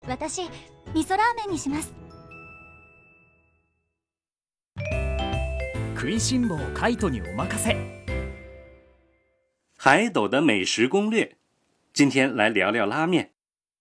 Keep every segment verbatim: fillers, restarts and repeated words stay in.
私味噌ラーメンにします。 食いしん坊カイトにお任せ。 海斗的美食攻略，今天来聊聊拉面。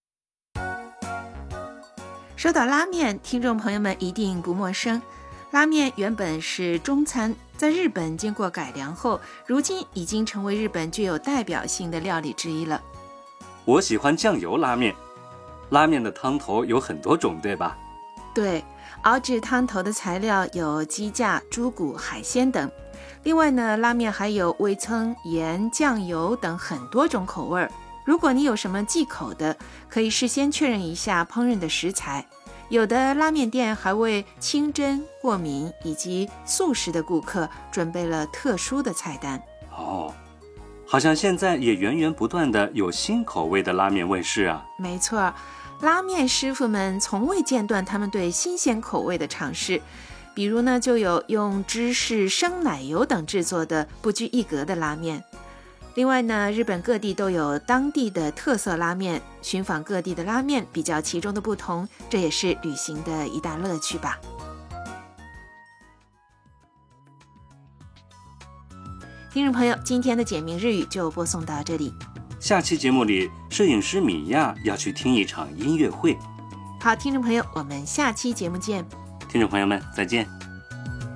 说到拉面，听众朋友们一定不陌生。拉面原本是中餐，在日本经过改良后，如今已经成为日本具有代表性的料理之一了。 我喜欢酱油拉面。拉面的汤头有很多种，对吧？ 对，熬制汤头的材料有鸡架、猪骨、海鲜等。另外呢，拉面还有味噌、盐、酱油等很多种口味。如果你有什么忌口的，可以事先确认一下烹饪的食材。有的拉面店还为清真、过敏以及素食的顾客准备了特殊的菜单。 哦，好像现在也源源不断的有新口味的拉面问世啊。 没错，拉面师傅们从未间断他们对新鲜口味的尝试。比如呢，就有用芝士、生奶油等制作的不拘一格的拉面。另外呢，日本各地都有当地的特色拉面，寻访各地的拉面，比较其中的不同，这也是旅行的一大乐趣吧。听众朋友，今天的简明日语就播送到这里。 下期节目里，摄影师米娅要去听一场音乐会。 好，听众朋友，我们下期节目见。 听众朋友们，再见。